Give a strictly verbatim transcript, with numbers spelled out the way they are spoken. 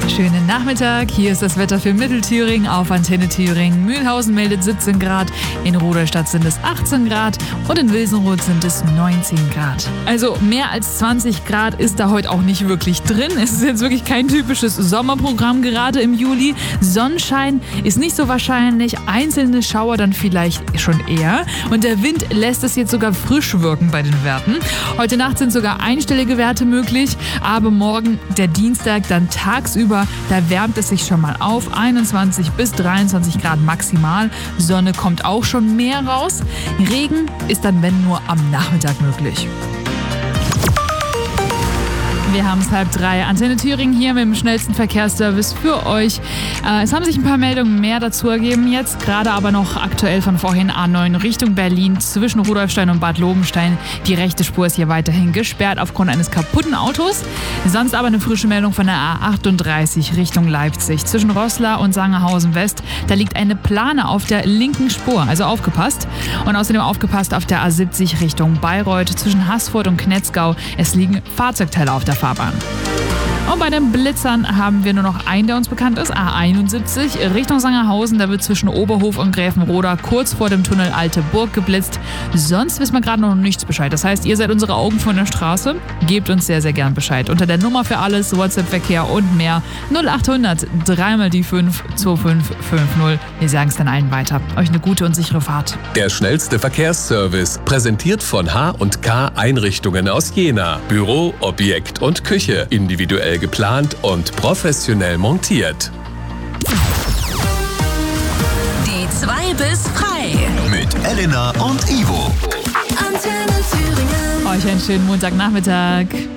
Schönen Nachmittag, hier ist das Wetter für Mittelthüringen auf Antenne Thüringen. Mühlhausen meldet siebzehn Grad, in Rudolstadt sind es achtzehn Grad und in Wilsenroth sind es neunzehn Grad. Also mehr als zwanzig Grad ist da heute auch nicht wirklich drin. Es ist jetzt wirklich kein typisches Sommerprogramm gerade im Juli. Sonnenschein ist nicht so wahrscheinlich, einzelne Schauer dann vielleicht schon eher. Und der Wind lässt es jetzt sogar frisch wirken bei den Werten. Heute Nacht sind sogar einstellige Werte möglich, aber morgen, der Dienstag, dann tagsüber, da wärmt es sich schon mal auf, einundzwanzig bis dreiundzwanzig Grad maximal. Sonne kommt auch schon mehr raus. Regen ist dann, wenn nur, am Nachmittag möglich. Wir haben es halb drei. Antenne Thüringen hier mit dem schnellsten Verkehrsservice für euch. Äh, es haben sich ein paar Meldungen mehr dazu ergeben jetzt. Gerade aber noch aktuell von vorhin A neun Richtung Berlin zwischen Rudolfstein und Bad Lobenstein. Die rechte Spur ist hier weiterhin gesperrt aufgrund eines kaputten Autos. Sonst aber eine frische Meldung von der A achtunddreißig Richtung Leipzig. Zwischen Roßla und Sangerhausen West. Da liegt eine Plane auf der linken Spur. Also aufgepasst. Und außerdem aufgepasst auf der A siebzig Richtung Bayreuth zwischen Haßfurt und Knetzgau. Es liegen Fahrzeugteile auf der Fahrbahn. Und bei den Blitzern haben wir nur noch einen, der uns bekannt ist, A einundsiebzig Richtung Sangerhausen. Da wird zwischen Oberhof und Gräfenroda kurz vor dem Tunnel Alte Burg geblitzt. Sonst wissen wir gerade noch nichts Bescheid. Das heißt, ihr seid unsere Augen von der Straße. Gebt uns sehr, sehr gern Bescheid. Unter der Nummer für alles, WhatsApp-Verkehr und mehr null achthundert drei mal die fünf zwei fünf fünf null. Wir sagen es dann allen weiter. Euch eine gute und sichere Fahrt. Der schnellste Verkehrsservice, präsentiert von H und K Einrichtungen aus Jena. Büro, Objekt und Küche. Individuell geplant und professionell montiert. Die zwei bis frei. Mit Elena und Ivo. Antenne Thüringen. Euch einen schönen Montagnachmittag.